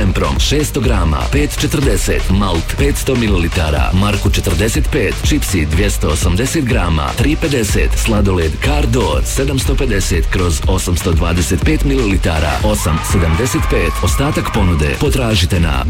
Semprom 600 grama 5,40, Malt 500 ml, Marku 45, čipsi 280 grama 3,50, sladoled Cardor 750/825 ml 8,75. Ostatak ponude potražite na